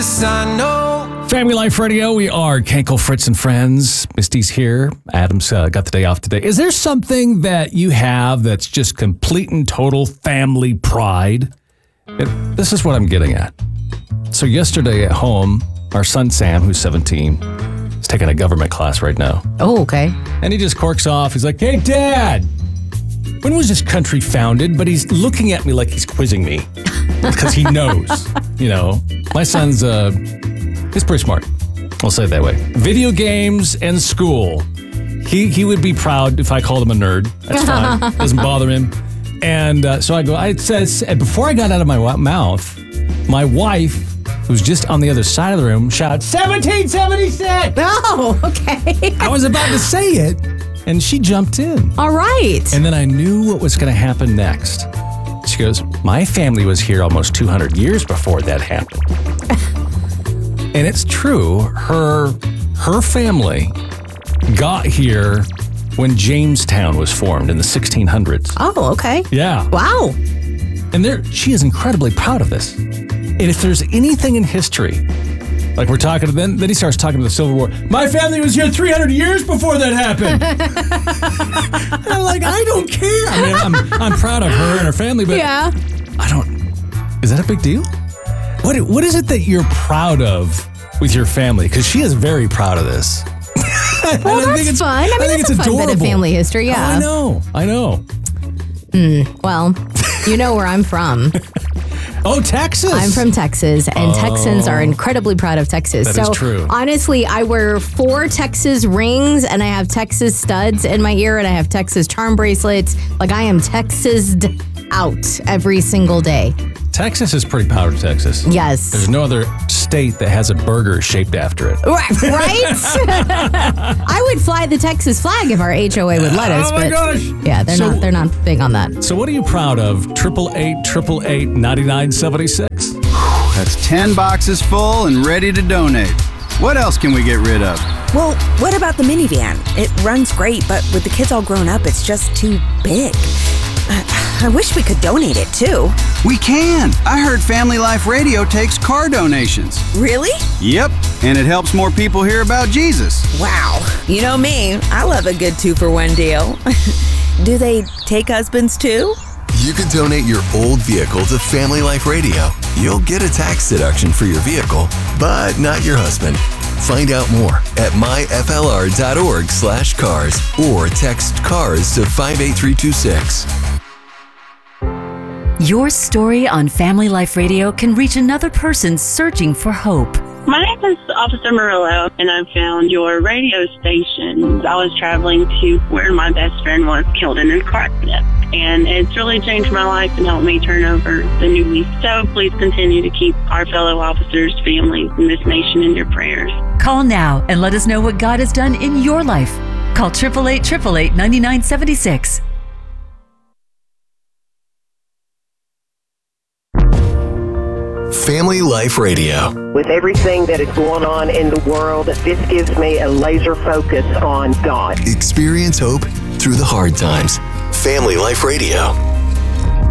this I know. Family Life Radio, we are Kenkel, Fritz, and Friends. Misty's here. Adam's got the day off today. Is there something that you have that's just complete and total family pride? This is what I'm getting at. So yesterday at home, our son Sam, who's 17, is taking a government class right now. Oh, okay. And he just corks off. He's like, "Hey, Dad, when was this country founded?" But he's looking at me like he's quizzing me because he knows. You know, my son's he's pretty smart. I'll say it that way. Video games and school. He would be proud if I called him a nerd. That's fine. Doesn't bother him. And so I said, before I got out of my mouth, my wife, who's just on the other side of the room, shouted, 1776! Oh, okay. I was about to say it, and she jumped in. All right. And then I knew what was going to happen next. She goes, my family was here almost 200 years before that happened. And it's true. Her family got here when Jamestown was formed in the 1600s. Oh, okay. Yeah. Wow. And she is incredibly proud of this. And if there's anything in history, like we're talking to, then he starts talking to the Civil War. My family was here 300 years before that happened. And I'm like, I don't care. I mean, I'm proud of her and her family, but yeah. Is that a big deal? What is it that you're proud of with your family? Because she is very proud of this. Well, that's fun. I mean, it's a fun bit of family history, yeah. Oh, I know. Well, you know where I'm from. Oh, Texas. I'm from Texas, and Texans are incredibly proud of Texas. That is true. Honestly, I wear 4 Texas rings, and I have Texas studs in my ear, and I have Texas charm bracelets. Like, I am Texased out every single day. Texas is pretty proud of Texas. Yes. There's no other state that has a burger shaped after it. Right? I would fly the Texas flag if our HOA would let us. Oh my gosh. Yeah, they're not big on that. So what are you proud of? 888-888-9976. That's 10 boxes full and ready to donate. What else can we get rid of? Well, what about the minivan? It runs great, but with the kids all grown up, it's just too big. I wish we could donate it, too. We can. I heard Family Life Radio takes car donations. Really? Yep, and it helps more people hear about Jesus. Wow. You know me, I love a good 2-for-1 deal. Do they take husbands, too? You can donate your old vehicle to Family Life Radio. You'll get a tax deduction for your vehicle, but not your husband. Find out more at myflr.org/cars or text CARS to 58326. Your story on Family Life Radio can reach another person searching for hope. My name is Officer Murillo, and I found your radio station. I was traveling to where my best friend was killed in a car accident, and it's really changed my life and helped me turn over the new leaf. So please continue to keep our fellow officers, families, and this nation in your prayers. Call now and let us know what God has done in your life. Call 888-888-9976. Family Life Radio. With everything that is going on in the world, this gives me a laser focus on God. Experience hope through the hard times. Family Life Radio.